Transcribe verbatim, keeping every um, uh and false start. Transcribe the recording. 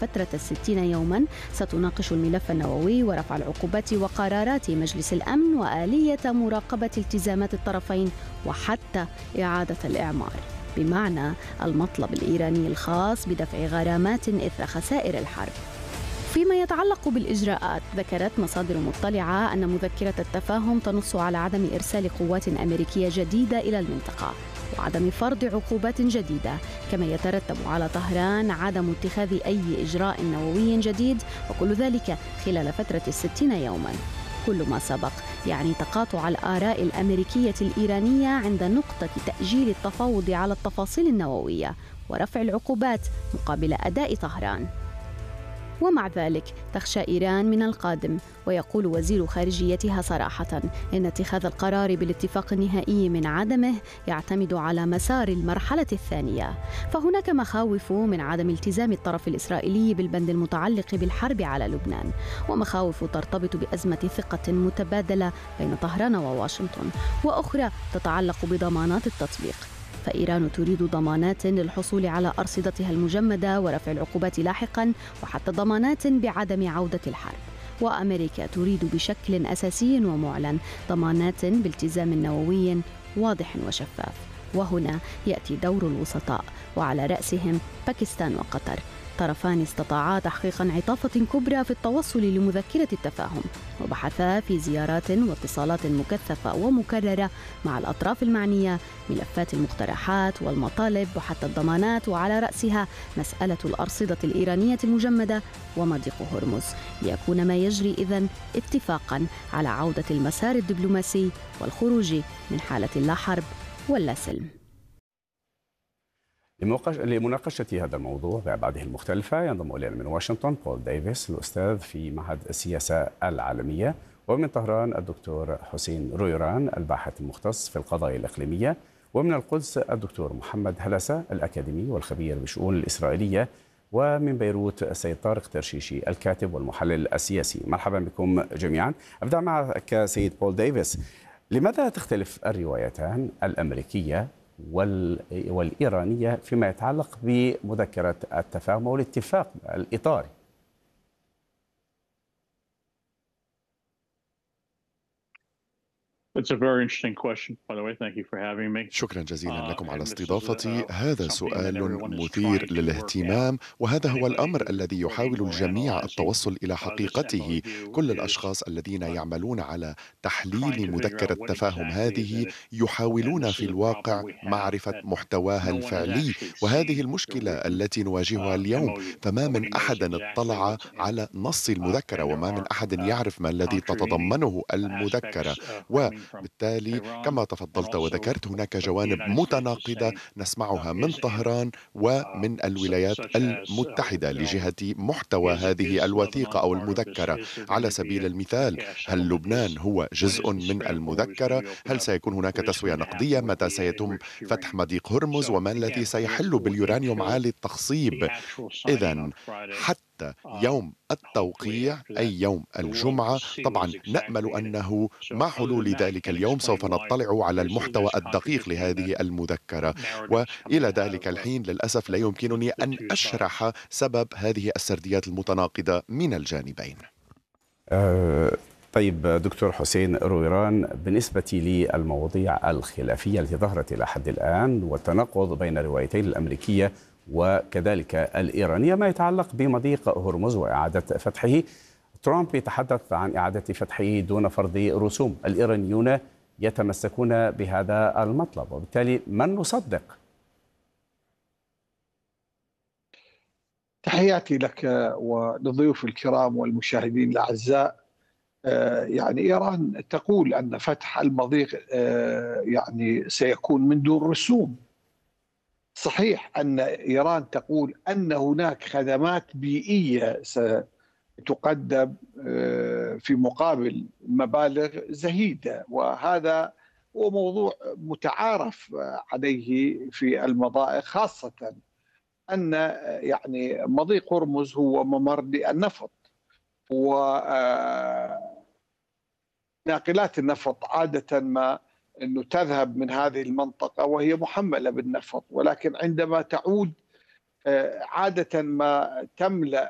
فترة الستين يوما ستناقش الملف النووي ورفع العقوبات وقرارات مجلس الأمن وآلية مراقبة التزامات الطرفين وحتى إعادة الإعمار، بمعنى المطلب الإيراني الخاص بدفع غرامات إثر خسائر الحرب. فيما يتعلق بالإجراءات، ذكرت مصادر مطلعة أن مذكرة التفاهم تنص على عدم إرسال قوات أمريكية جديدة إلى المنطقة وعدم فرض عقوبات جديدة، كما يترتب على طهران عدم اتخاذ أي إجراء نووي جديد، وكل ذلك خلال فترة الستين يوماً. كل ما سبق يعني تقاطع الآراء الأمريكية الإيرانية عند نقطة تأجيل التفاوض على التفاصيل النووية ورفع العقوبات مقابل أداء طهران. ومع ذلك تخشى إيران من القادم، ويقول وزير خارجيتها صراحة إن اتخاذ القرار بالاتفاق النهائي من عدمه يعتمد على مسار المرحلة الثانية، فهناك مخاوف من عدم التزام الطرف الإسرائيلي بالبند المتعلق بالحرب على لبنان، ومخاوف ترتبط بأزمة ثقة متبادلة بين طهران وواشنطن، وأخرى تتعلق بضمانات التطبيق. فإيران تريد ضمانات للحصول على أرصدتها المجمدة ورفع العقوبات لاحقاً، وحتى ضمانات بعدم عودة الحرب. وأمريكا تريد بشكل أساسي ومعلن ضمانات بالتزام نووي واضح وشفاف. وهنا يأتي دور الوسطاء، وعلى رأسهم باكستان وقطر، طرفان استطاعا تحقيق انعطافة كبرى في التوصل لمذكرة التفاهم، وبحثا في زيارات واتصالات مكثفة ومكررة مع الأطراف المعنية ملفات المقترحات والمطالب وحتى الضمانات، وعلى رأسها مسألة الأرصدة الإيرانية المجمدة ومضيق هرمز، ليكون ما يجري إذن اتفاقا على عودة المسار الدبلوماسي والخروج من حالة لا حرب ولا سلم. لمناقشة هذا الموضوع بأبعاده المختلفة ينضم إلينا من واشنطن بول ديفيس، الأستاذ في معهد السياسة العالمية، ومن طهران الدكتور حسين رويران الباحث المختص في القضايا الإقليمية، ومن القدس الدكتور محمد هلسة الأكاديمي والخبير بالشؤون الإسرائيلية، ومن بيروت السيد طارق ترشيشي الكاتب والمحلل السياسي. مرحبا بكم جميعا. أبدأ معك سيد بول ديفيس، لماذا تختلف الروايتان الأمريكية والإيرانية فيما يتعلق بمذكرة التفاهم والاتفاق الإطاري؟ شكرا جزيلا لكم على استضافتي. هذا سؤال مثير للاهتمام، وهذا هو الأمر الذي يحاول الجميع التوصل إلى حقيقته. كل الأشخاص الذين يعملون على تحليل مذكرة التفاهم هذه يحاولون في الواقع معرفة محتواها الفعلي، وهذه المشكلة التي نواجهها اليوم. فما من أحد اطلع على نص المذكرة، وما من أحد يعرف ما الذي تتضمنه المذكرة، و بالتالي كما تفضلت وذكرت هناك جوانب متناقضة نسمعها من طهران ومن الولايات المتحدة لجهة محتوى هذه الوثيقة أو المذكرة. على سبيل المثال، هل لبنان هو جزء من المذكرة؟ هل سيكون هناك تسوية نقدية؟ متى سيتم فتح مضيق هرمز؟ وما الذي سيحل باليورانيوم عالي التخصيب؟ إذن حتى يوم التوقيع أي يوم الجمعة، طبعا نأمل أنه مع حلول ذلك اليوم سوف نطلع على المحتوى الدقيق لهذه المذكرة، وإلى ذلك الحين للأسف لا يمكنني أن أشرح سبب هذه السرديات المتناقضة من الجانبين. أه طيب دكتور حسين رويران، بالنسبة للمواضيع الخلافية التي ظهرت إلى حد الآن والتناقض بين الروايتين الأمريكية وكذلك الإيرانية ما يتعلق بمضيق هرمز وإعادة فتحه، ترامب يتحدث عن إعادة فتحه دون فرض رسوم، الإيرانيون يتمسكون بهذا المطلب، وبالتالي من نصدق؟ تحياتي لك ولضيوف الكرام والمشاهدين الأعزاء. يعني إيران تقول أن فتح المضيق يعني سيكون من دون رسوم. صحيح أن إيران تقول أن هناك خدمات بيئية ستقدم في مقابل مبالغ زهيدة، وهذا هو موضوع متعارف عليه في المضائق، خاصة أن يعني مضيق هرمز هو ممر للنفط، وناقلات النفط عادة ما أنه تذهب من هذه المنطقة وهي محملة بالنفط، ولكن عندما تعود عادة ما تملأ